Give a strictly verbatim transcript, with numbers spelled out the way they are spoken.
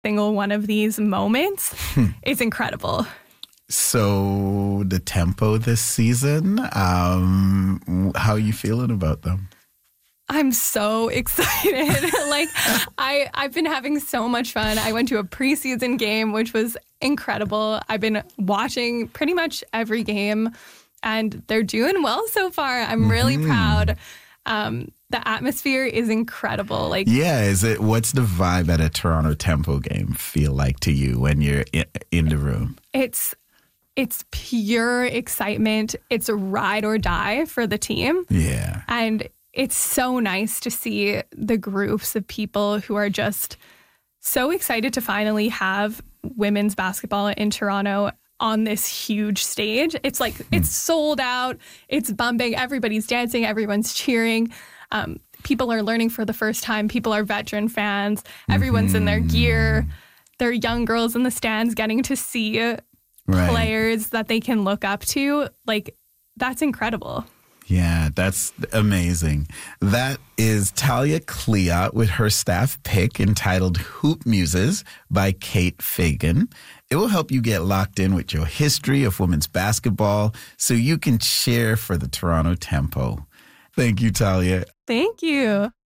single one of these moments is incredible. So the Tempo this season, um, how are you feeling about them? I'm so excited. like I, I've been having so much fun. I went to a preseason game, which was incredible. I've been watching pretty much every game and they're doing well so far. I'm really mm-hmm. proud. Um, the atmosphere is incredible. Like, yeah, is it? What's the vibe at a Toronto Tempo game feel like to you when you're in, in the room? It's it's pure excitement. It's a ride or die for the team. Yeah, and it's so nice to see the groups of people who are just so excited to finally have women's basketball in Toronto on this huge stage. It's like it's sold out. It's bumping. Everybody's dancing. Everyone's cheering. Um, people are learning for the first time. People are veteran fans. Everyone's mm-hmm. in their gear. There are young girls in the stands getting to see right. players that they can look up to. Like, that's incredible. Yeah, that's amazing. That is Talia Clea with her staff pick entitled Hoop Muses by Kate Fagan. It will help you get locked in with your history of women's basketball so you can cheer for the Toronto Tempo. Thank you, Talia. Thank you.